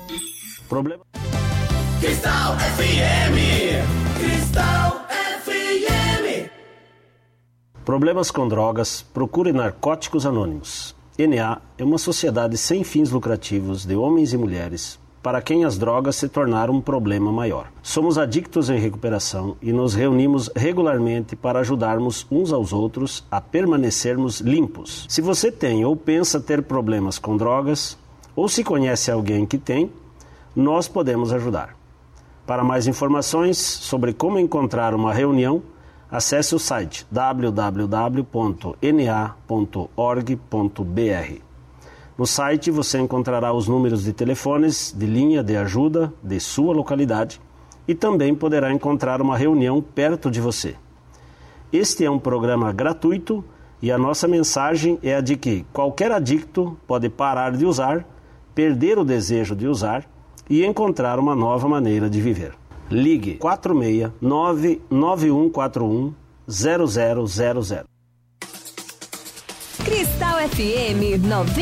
Problema... Cristal FM. Cristal FM. Problemas com drogas, procure Narcóticos Anônimos. NA é uma sociedade sem fins lucrativos de homens e mulheres para quem as drogas se tornaram um problema maior. Somos adictos em recuperação e nos reunimos regularmente para ajudarmos uns aos outros a permanecermos limpos. Se você tem ou pensa ter problemas com drogas, ou se conhece alguém que tem, nós podemos ajudar. Para mais informações sobre como encontrar uma reunião, acesse o site www.na.org.br. No site você encontrará os números de telefones de linha de ajuda de sua localidade e também poderá encontrar uma reunião perto de você. Este é um programa gratuito e a nossa mensagem é a de que qualquer adicto pode parar de usar, perder o desejo de usar e encontrar uma nova maneira de viver. Ligue 469-9141-0000. Cristal FM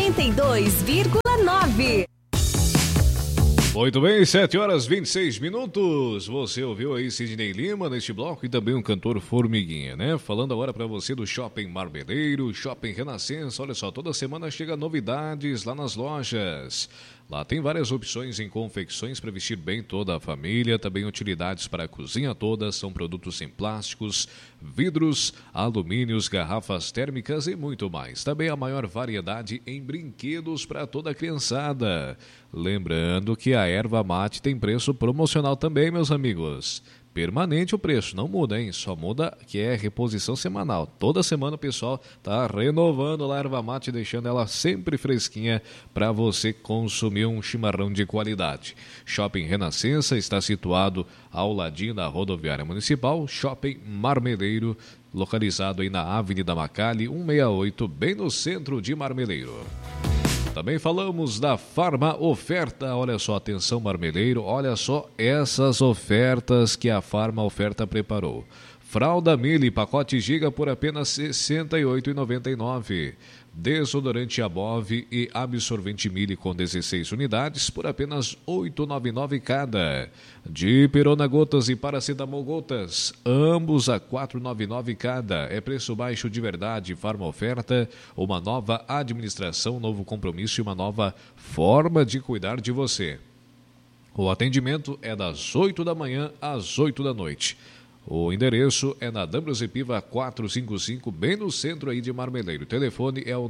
92,9. Muito bem, 7h26. Você ouviu aí Sidney Lima neste bloco e também o cantor Formiguinha, né? Falando agora para você do Shopping Marmeleiro, Shopping Renascença. Olha só, toda semana chega novidades lá nas lojas. Lá tem várias opções em confecções para vestir bem toda a família, também utilidades para a cozinha toda, são produtos em plásticos, vidros, alumínios, garrafas térmicas e muito mais. Também a maior variedade em brinquedos para toda a criançada. Lembrando que a erva mate tem preço promocional também, meus amigos. Permanente o preço, não muda, hein? Só muda que é reposição semanal. Toda semana o pessoal tá renovando lá a erva mate, deixando ela sempre fresquinha para você consumir um chimarrão de qualidade. Shopping Renascença está situado ao ladinho da rodoviária municipal, Shopping Marmeleiro, localizado aí na Avenida Macali, 168, bem no centro de Marmeleiro. Também falamos da Farma Oferta. Olha só, atenção Marmeleiro, olha só essas ofertas que a Farma Oferta preparou. Fralda Mili, pacote Giga por apenas R$ 68,99. Desodorante Above e absorvente Mili com 16 unidades por apenas R$ 8,99 cada. Dipirona Gotas e Paracetamol Gotas, ambos a R$ 4,99 cada. É preço baixo de verdade. Farma Oferta, uma nova administração, um novo compromisso e uma nova forma de cuidar de você. O atendimento é das 8 da manhã às 8 da noite. O endereço é na D'Ambrosio Piva 455, bem no centro aí de Marmeleiro. O telefone é o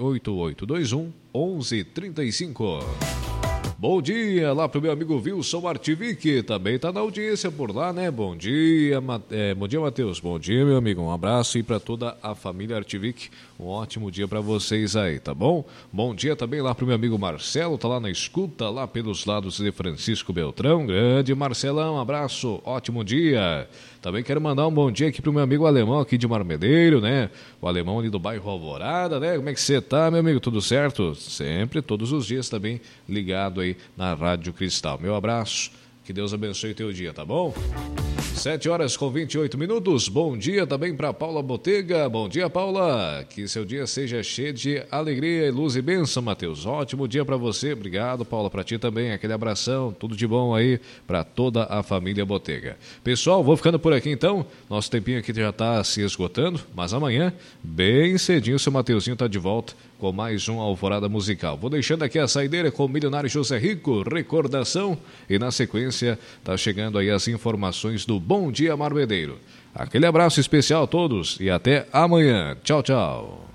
98821-1135. Bom dia lá pro meu amigo Wilson Artivic, também tá na audiência por lá, né? Bom dia, bom dia, Matheus. Bom dia, meu amigo. Um abraço aí para toda a família Artivic. Um ótimo dia para vocês aí, tá bom? Bom dia também lá pro meu amigo Marcelo, tá lá na escuta, lá pelos lados de Francisco Beltrão. Grande Marcelão, um abraço, ótimo dia. Também quero mandar um bom dia aqui pro meu amigo Alemão aqui de Marmeleiro, né? O Alemão ali do bairro Alvorada, né? Como é que você tá, meu amigo? Tudo certo? Sempre, todos os dias também ligado aí na Rádio Cristal. Meu abraço, que Deus abençoe o teu dia, tá bom? 7h28. Bom dia também para Paula Botega. Bom dia, Paula. Que seu dia seja cheio de alegria, luz e bênção, Matheus. Ótimo dia para você. Obrigado, Paula. Para ti também. Aquele abração. Tudo de bom aí para toda a família Botega. Pessoal, vou ficando por aqui então. Nosso tempinho aqui já está se esgotando. Mas amanhã, bem cedinho, o seu Mateuzinho está de volta com mais um Alvorada Musical. Vou deixando aqui a saideira com o milionário José Rico, recordação, e na sequência tá chegando aí as informações do Bom Dia Marmeleiro. Aquele abraço especial a todos e até amanhã. Tchau, tchau.